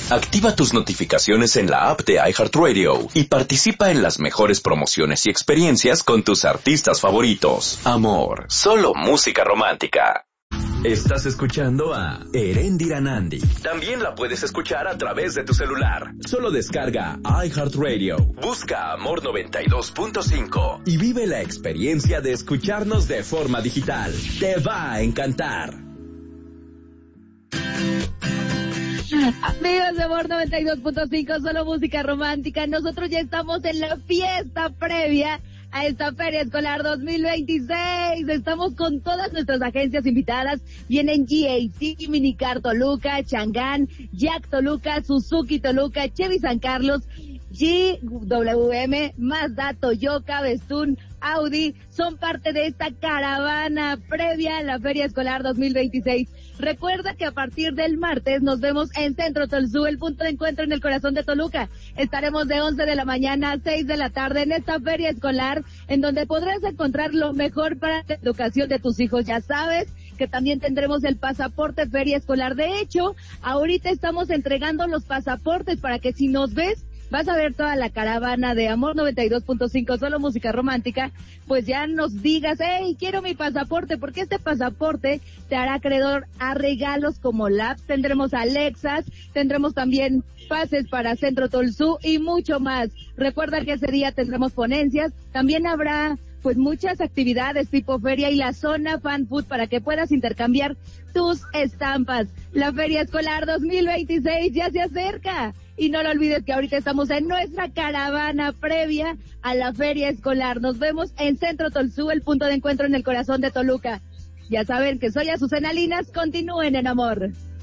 Activa tus notificaciones en la app de iHeartRadio y participa en las mejores promociones y experiencias con tus artistas favoritos. Amor, solo música romántica. Estás escuchando a Eréndira Nandi. También la puedes escuchar a través de tu celular. Solo descarga iHeartRadio. Busca Amor 92.5 y vive la experiencia de escucharnos de forma digital. Te va a encantar. Amigos de Amor 92.5, solo música romántica. Nosotros ya estamos en la fiesta previa a esta Feria Escolar 2026. Estamos con todas nuestras agencias invitadas. Vienen GAC, Minicar Toluca, Changán, Jack Toluca, Suzuki Toluca, Chevy San Carlos, GWM, Mazda, Toyota, Bestún, Audi, son parte de esta caravana previa a la Feria Escolar 2026. Recuerda que a partir del martes nos vemos en Centro Tolzú, el punto de encuentro en el corazón de Toluca. Estaremos de 11 de la mañana a 6 de la tarde en esta Feria Escolar, en donde podrás encontrar lo mejor para la educación de tus hijos. Ya sabes que también tendremos el pasaporte Feria Escolar. De hecho, ahorita estamos entregando los pasaportes para que si nos ves, vas a ver toda la caravana de Amor 92.5, solo música romántica, pues ya nos digas, hey, quiero mi pasaporte, porque este pasaporte te hará acreedor a regalos como labs, tendremos Alexas, tendremos también pases para Centro Tolzú y mucho más. Recuerda que ese día tendremos ponencias, también habrá pues muchas actividades tipo feria y la zona fan food para que puedas intercambiar tus estampas. La Feria Escolar 2026 ya se acerca. Y no lo olvides que ahorita estamos en nuestra caravana previa a la Feria Escolar. Nos vemos en Centro Tolzú, el punto de encuentro en el corazón de Toluca. Ya saben que soy Azucena Linas, continúen en amor.